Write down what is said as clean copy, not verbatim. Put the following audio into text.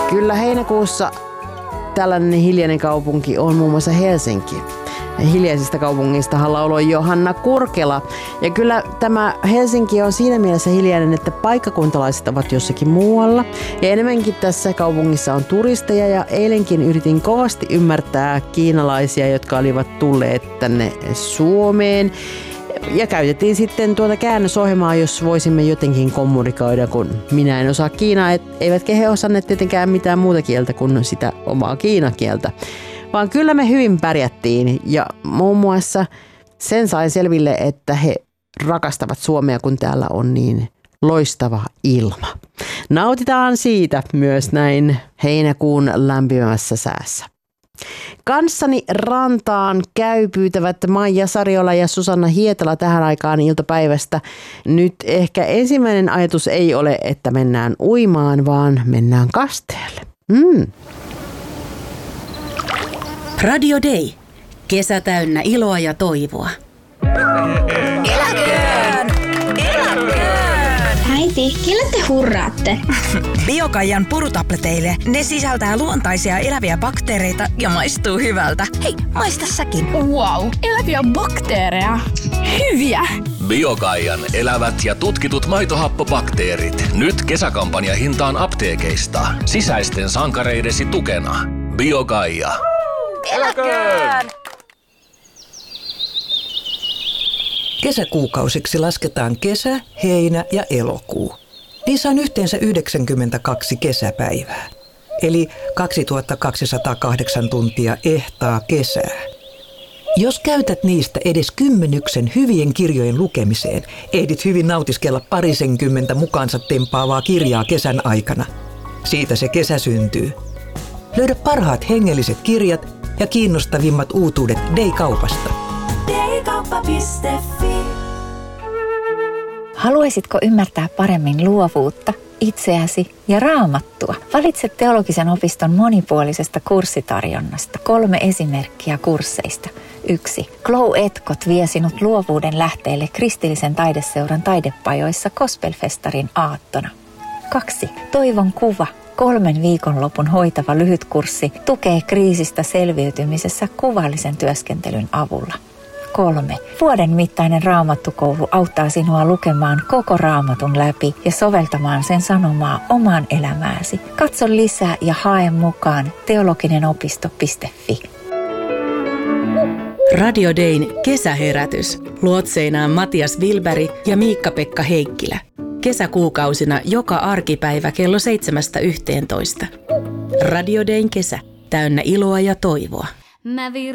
Kyllä heinäkuussa tällainen hiljainen kaupunki on muun muassa Helsinki. Hiljaisista kaupungistahan lauloi Johanna Kurkela. Ja kyllä tämä Helsinki on siinä mielessä hiljainen, että paikkakuntalaiset ovat jossakin muualla. Ja enemmänkin tässä kaupungissa on turisteja ja eilenkin yritin kovasti ymmärtää kiinalaisia, jotka olivat tulleet tänne Suomeen. Ja käytettiin sitten tuota käännösohjelmaa, jos voisimme jotenkin kommunikoida, kun minä en osaa kiinaa, eivätkä he osanneet tietenkään mitään muuta kieltä kuin sitä omaa kiinakieltä. Vaan kyllä me hyvin pärjättiin ja muun muassa sen sain selville, että he rakastavat Suomea, kun täällä on niin loistava ilma. Nautitaan siitä myös näin heinäkuun lämpimässä säässä. Kanssani rantaan pyytävät Maija Sariola ja Susanna Hietala tähän aikaan iltapäivästä. Nyt ehkä ensimmäinen ajatus ei ole, että mennään uimaan, vaan mennään kasteelle. Radio Day. Kesä täynnä iloa ja toivoa. Eläköön! Eläköön! Äiti, kelle te hurraatte? Biokaijan purutableteille. Ne sisältää luontaisia eläviä bakteereita ja maistuu hyvältä. Hei, maista säkin. Wow, eläviä bakteereja. Hyviä! Biokaijan elävät ja tutkitut maitohappobakteerit. Nyt kesäkampanjahintaan apteekeista. Sisäisten sankareidesi tukena. Biokaija. Eläköön! Kesäkuukausiksi lasketaan kesä, heinä ja elokuu. Niissä on yhteensä 92 kesäpäivää, eli 2208 tuntia ehtaa kesää. Jos käytät niistä edes 10 hyvien kirjojen lukemiseen, ehdit hyvin nautiskella 20 mukaansa tempaavaa kirjaa kesän aikana. Siitä se kesä syntyy. Löydä parhaat hengelliset kirjat ja kiinnostavimmat uutuudet Day-kaupasta. Daykauppa.fi. Haluaisitko ymmärtää paremmin luovuutta, itseäsi ja Raamattua? Valitse teologisen opiston monipuolisesta kurssitarjonnasta 3 esimerkkiä kursseista. 1. Glow Etkot vie sinut luovuuden lähteelle kristillisen taideseuran taidepajoissa Gospelfestarin aattona. 2. Toivon kuva. 3 viikonlopun hoitava lyhytkurssi tukee kriisistä selviytymisessä kuvallisen työskentelyn avulla. 3. Vuoden mittainen raamattukoulu auttaa sinua lukemaan koko raamatun läpi ja soveltamaan sen sanomaa omaan elämääsi. Katso lisää ja hae mukaan teologinenopisto.fi. Radio Dayn kesäherätys. Luotseinaan Matias Wilberg ja Miikka-Pekka Heikkilä. Kesäkuukausina joka arkipäivä kello 7–11. Radio Dayn kesä. Täynnä iloa ja toivoa.